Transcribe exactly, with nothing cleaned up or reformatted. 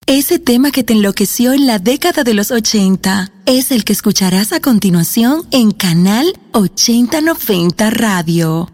Ese tema que te enloqueció en la década de los ochenta es el que escucharás a continuación en Canal ochenta noventa Radio.